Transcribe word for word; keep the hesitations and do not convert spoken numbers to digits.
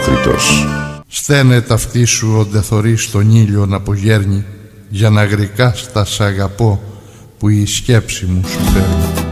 απρόκριτος. Στένε ταυτί σου όντε θωρείς τον ήλιο να απογέρνει, για να γρικάς τα σ' αγαπώ που η σκέψη μου σου φέρνει.